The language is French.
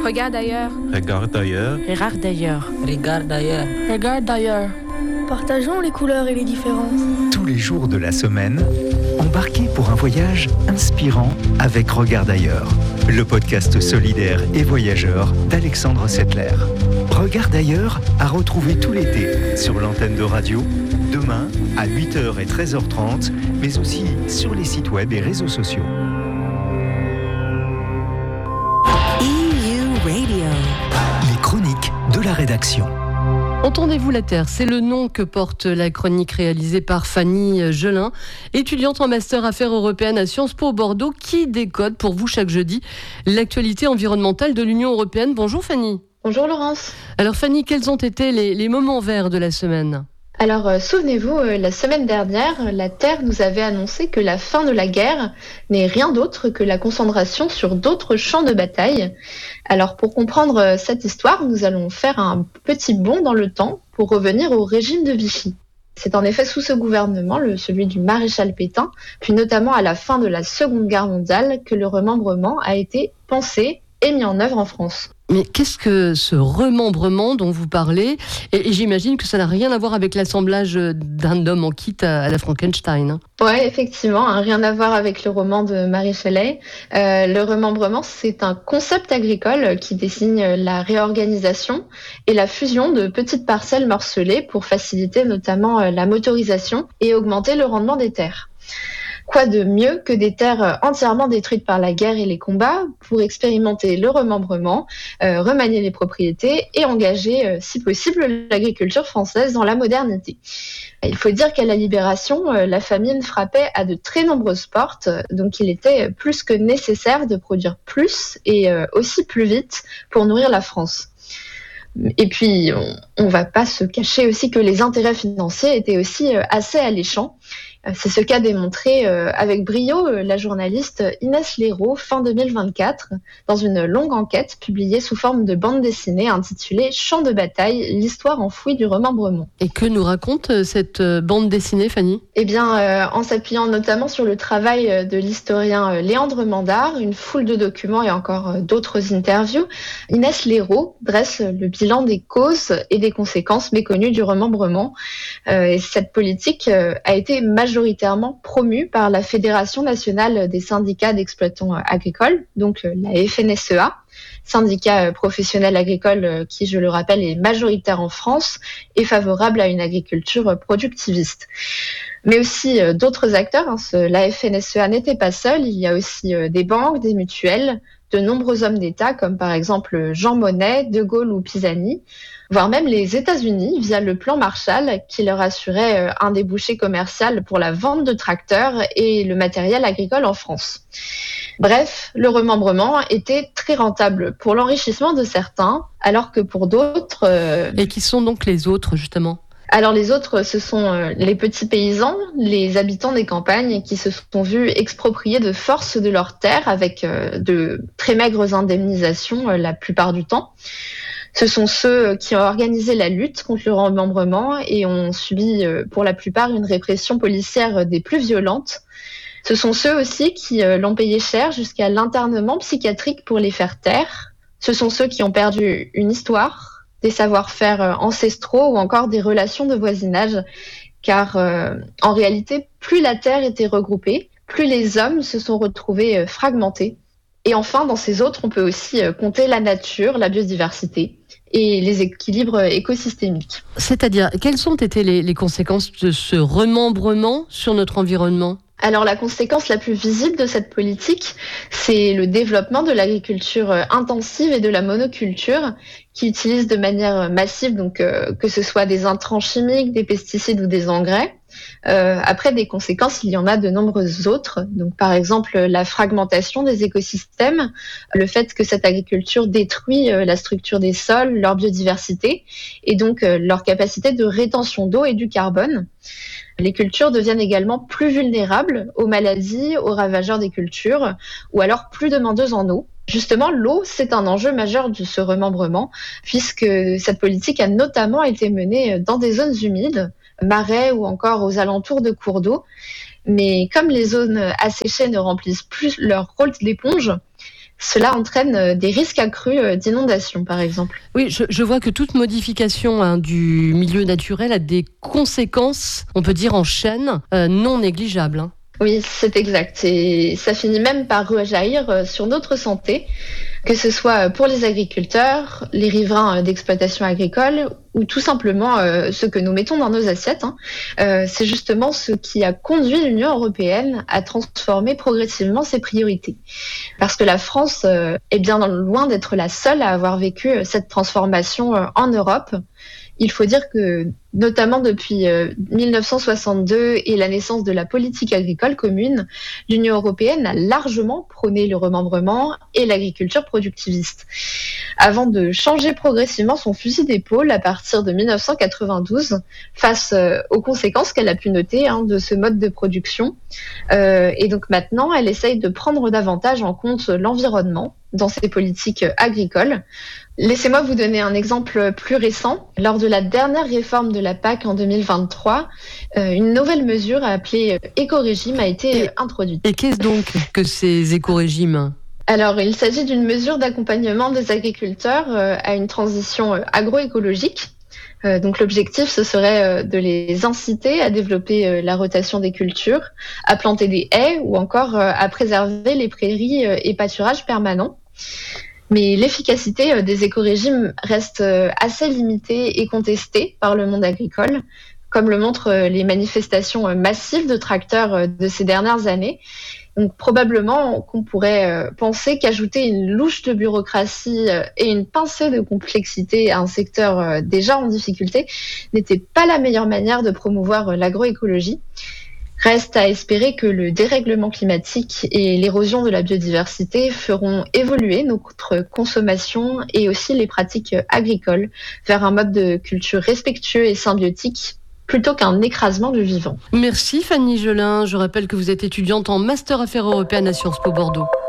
Regarde ailleurs. Regarde ailleurs. Regarde d'ailleurs. Regarde ailleurs. Regarde d'ailleurs. Partageons les couleurs et les différences. Tous les jours de la semaine, embarquez pour un voyage inspirant avec Regard ailleurs, le podcast solidaire et voyageur d'Alexandre Settler. Regard ailleurs à retrouver tout l'été sur l'antenne de radio, demain à 8h et 13h30, mais aussi sur les sites web et réseaux sociaux. EU Radio. Les chroniques de la rédaction. Entendez-vous la Terre, c'est le nom que porte la chronique réalisée par Fanny Gelin, étudiante en master affaires européennes à Sciences Po Bordeaux, qui décode pour vous chaque jeudi l'actualité environnementale de l'Union européenne. Bonjour Fanny. Bonjour Laurence. Alors Fanny, quels ont été les moments verts de la semaine ? Alors, souvenez-vous, la semaine dernière, la Terre nous avait annoncé que la fin de la guerre n'est rien d'autre que la concentration sur d'autres champs de bataille. Alors, pour comprendre cette histoire, nous allons faire un petit bond dans le temps pour revenir au régime de Vichy. C'est en effet sous ce gouvernement, celui du maréchal Pétain, puis notamment à la fin de la Seconde Guerre mondiale, que le remembrement a été pensé et mis en œuvre en France. Mais qu'est-ce que ce remembrement dont vous parlez ? Et j'imagine que ça n'a rien à voir avec l'assemblage d'un homme en kit à la Frankenstein. Oui, effectivement, rien à voir avec le roman de Marie Shelley. Le remembrement, c'est un concept agricole qui désigne la réorganisation et la fusion de petites parcelles morcelées pour faciliter notamment la motorisation et augmenter le rendement des terres. Quoi de mieux que des terres entièrement détruites par la guerre et les combats pour expérimenter le remembrement, remanier les propriétés et engager, si possible, l'agriculture française dans la modernité. Il faut dire qu'à la Libération, la famine frappait à de très nombreuses portes, donc il était plus que nécessaire de produire plus et aussi plus vite pour nourrir la France. Et puis, on va pas se cacher aussi que les intérêts financiers étaient aussi assez alléchants. C'est ce qu'a démontré avec brio la journaliste Inès Léraud fin 2024 dans une longue enquête publiée sous forme de bande dessinée intitulée « Champ de bataille, l'histoire enfouie du remembrement ». Et que nous raconte cette bande dessinée, Fanny ? Eh bien, en s'appuyant notamment sur le travail de l'historien Léandre Mandard, une foule de documents et encore d'autres interviews, Inès Léraud dresse le bilan des causes et des conséquences méconnues du remembrement. Et cette politique a été majoritairement promue par la Fédération nationale des syndicats d'exploitants agricoles, donc la FNSEA, syndicat professionnel agricole qui, je le rappelle, est majoritaire en France et favorable à une agriculture productiviste. Mais aussi d'autres acteurs, la FNSEA n'était pas seule, il y a aussi des banques, des mutuelles, de nombreux hommes d'État comme par exemple Jean Monnet, De Gaulle ou Pisani, voire même les États-Unis via le plan Marshall qui leur assurait un débouché commercial pour la vente de tracteurs et le matériel agricole en France. Bref, le remembrement était très rentable pour l'enrichissement de certains, alors que pour d'autres... Et qui sont donc les autres, justement ? Alors les autres, ce sont les petits paysans, les habitants des campagnes qui se sont vus expropriés de force de leurs terres avec de très maigres indemnisations la plupart du temps. Ce sont ceux qui ont organisé la lutte contre le remembrement et ont subi pour la plupart une répression policière des plus violentes. Ce sont ceux aussi qui l'ont payé cher jusqu'à l'internement psychiatrique pour les faire taire. Ce sont ceux qui ont perdu une histoire, des savoir-faire ancestraux ou encore des relations de voisinage. Car en réalité, plus la terre était regroupée, plus les hommes se sont retrouvés fragmentés. Et enfin, dans ces autres, on peut aussi compter la nature, la biodiversité et les équilibres écosystémiques. C'est-à-dire, quelles ont été les conséquences de ce remembrement sur notre environnement ? Alors la conséquence la plus visible de cette politique, c'est le développement de l'agriculture intensive et de la monoculture qui utilise de manière massive, donc que ce soit des intrants chimiques, des pesticides ou des engrais. Après, des conséquences, il y en a de nombreuses autres. Donc, par exemple, la fragmentation des écosystèmes, le fait que cette agriculture détruit la structure des sols, leur biodiversité et donc leur capacité de rétention d'eau et du carbone. Les cultures deviennent également plus vulnérables aux maladies, aux ravageurs des cultures ou alors plus demandeuses en eau. Justement, l'eau, c'est un enjeu majeur de ce remembrement puisque cette politique a notamment été menée dans des zones humides, marais ou encore aux alentours de cours d'eau. Mais comme les zones asséchées ne remplissent plus leur rôle d'éponge, Cela entraîne des risques accrus d'inondation, par exemple. Oui, je vois que toute modification du milieu naturel a des conséquences, on peut dire en chaîne, non négligeables. Oui, c'est exact. Et ça finit même par rejaillir sur notre santé, que ce soit pour les agriculteurs, les riverains d'exploitation agricole ou tout simplement ce que nous mettons dans nos assiettes. C'est justement ce qui a conduit l'Union européenne à transformer progressivement ses priorités. Parce que la France est bien loin d'être la seule à avoir vécu cette transformation en Europe. Il faut dire que, notamment depuis 1962 et la naissance de la politique agricole commune, l'Union européenne a largement prôné le remembrement et l'agriculture productiviste, avant de changer progressivement son fusil d'épaule à partir de 1992 face aux conséquences qu'elle a pu noter de ce mode de production. Et donc maintenant, elle essaye de prendre davantage en compte l'environnement dans ses politiques agricoles. Laissez-moi vous donner un exemple plus récent. Lors de la dernière réforme de la PAC en 2023, une nouvelle mesure appelée éco-régime a été introduite. Et qu'est-ce donc que ces éco-régimes ? Alors, il s'agit d'une mesure d'accompagnement des agriculteurs à une transition agroécologique. Donc l'objectif, ce serait de les inciter à développer la rotation des cultures, à planter des haies ou encore à préserver les prairies et pâturages permanents. Mais l'efficacité des écorégimes reste assez limitée et contestée par le monde agricole, comme le montrent les manifestations massives de tracteurs de ces dernières années. Donc probablement qu'on pourrait penser qu'ajouter une louche de bureaucratie et une pincée de complexité à un secteur déjà en difficulté n'était pas la meilleure manière de promouvoir l'agroécologie. Reste à espérer que le dérèglement climatique et l'érosion de la biodiversité feront évoluer notre consommation et aussi les pratiques agricoles vers un mode de culture respectueux et symbiotique plutôt qu'un écrasement du vivant. Merci Fanny Gelin. Je rappelle que vous êtes étudiante en Master Affaires européennes à Sciences Po Bordeaux.